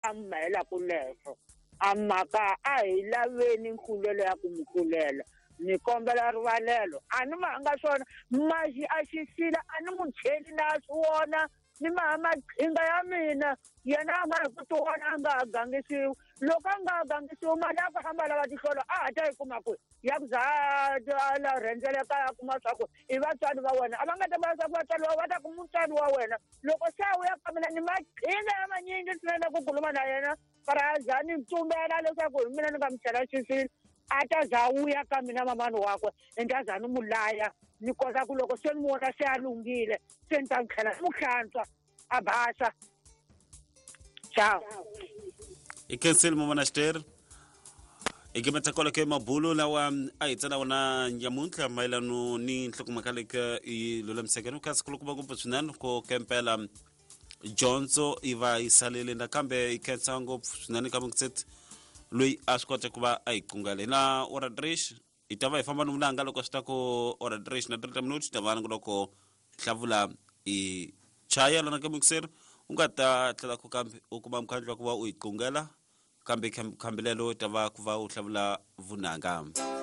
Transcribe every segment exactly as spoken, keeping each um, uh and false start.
amhela kuleso amaka a hi laveni nkhulelo ya ku mukhulela ni kombela rivalelo a ni manga swona maxi a xi fila a ni mucheli na swona ni mama qhinga ya mina yena a nga ku twana a nga gangisiwi loko a nga gangisiwi mali ya ku hamba lava tihlolo a ta yi kuma ku ya ku za la rhendzele ka ya kuma swa ku i vatswari va wena a va nga ta va swa ku vatswari va va ta ku mutswari wa wena loko se a vuya ka mina ni maqhinga ya manyingi swinene ku khuluma na yena paraza ni tsumbela leswaku hi mina ni nga mi chela xisini a ta za vuya ka mina mamani wakwe ni ta za ni mu laya ni kota ku loko se ni mu vona se a lunghile se ni ta n'wi tlhela ni mu hlantswa a basa ciao ikensel mona ster ikimeta kola ke mabulo lawa aitsana wana nyamuntlha mailano ni nhlokomakaleka i lulamsekeno kasi kulukuba ku putsunan ko kempela Jonzo iva isalele na kambe ikensa ngopfu swinene ka mungtset loyi a swi kota ku va a yi kungale na ora drish itava ifamba nomulanga loko swi ta ko ora drish na thirty minutes tavana loko hlavula i chaya lana ka mixer u nga ta tlela ku kambe u kuma mkhandlo ku va u yi kungela kambe khambelelo tava ku va u hlavula vunanga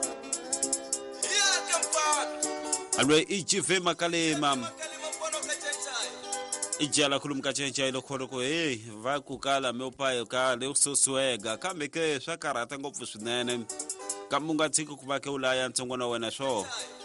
alwe i jive makalema ijala khulumka chencha ilo kholo ko hey va ku kala me upayo ka le usoswega kambe ke swa karata ngopfu swinene kamunga tsiko ku va ke ulaya ntsongwana wena swo